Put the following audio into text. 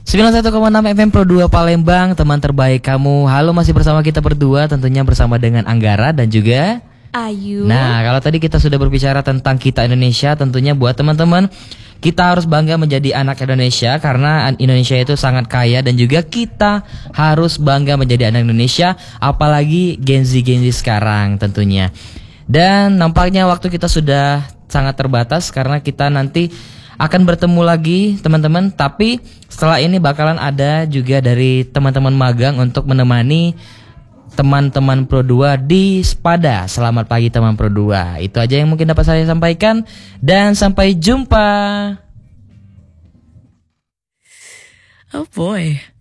91,6 FM Pro 2 Palembang, teman terbaik kamu. Halo, masih bersama kita berdua, tentunya bersama dengan Anggara dan juga Ayu. Nah, kalau tadi kita sudah berbicara tentang kita Indonesia, tentunya buat teman-teman, kita harus bangga menjadi anak Indonesia karena Indonesia itu sangat kaya, dan juga kita harus bangga menjadi anak Indonesia, apalagi Gen Z sekarang tentunya. Dan nampaknya waktu kita sudah sangat terbatas karena kita nanti akan bertemu lagi teman-teman. Tapi setelah ini bakalan ada juga dari teman-teman magang untuk menemani teman-teman Pro 2 di Spada. Selamat pagi teman Pro 2. Itu aja yang mungkin dapat saya sampaikan, dan sampai jumpa. Oh boy.